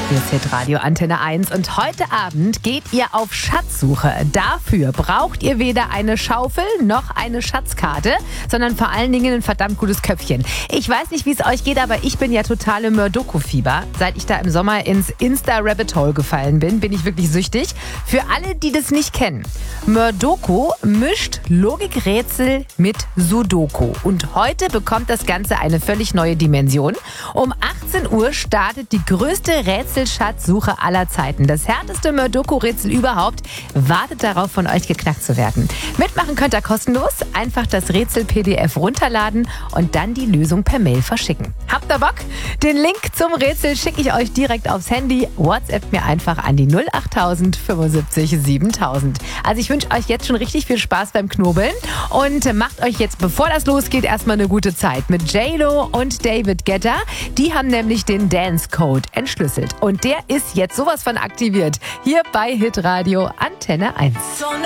Hier ist Hitradio Antenne 1 und heute Abend geht ihr auf Schatzsuche. Dafür braucht ihr weder eine Schaufel noch eine Schatzkarte, sondern vor allen Dingen ein verdammt gutes Köpfchen. Ich weiß nicht, wie es euch geht, aber ich bin ja total im Murdoko-Fieber. Seit ich da im Sommer ins Insta-Rabbit-Hole gefallen bin ich wirklich süchtig. Für alle, die das nicht kennen, Murdoko mischt Logikrätsel mit Sudoku. Und heute bekommt das Ganze eine völlig neue Dimension. Um 18 Uhr startet die größte Rätselschatzsuche aller Zeiten. Das härteste Murdoko-Rätsel überhaupt wartet darauf, von euch geknackt zu werden. Mitmachen könnt ihr kostenlos. Einfach das Rätsel-PDF runterladen und dann die Lösung per Mail verschicken. Habt ihr Bock? Den Link zum Rätsel schicke ich euch direkt aufs Handy. WhatsApp mir einfach an die 08000 75 7000. Also ich wünsche euch jetzt schon richtig viel Spaß beim Knobeln und macht euch jetzt, bevor das losgeht, erstmal eine gute Zeit mit J-Lo und David Guetta. Die haben nämlich den Dance Code entschlüsselt und der ist jetzt sowas von aktiviert. Hier bei Hitradio Antenne 1.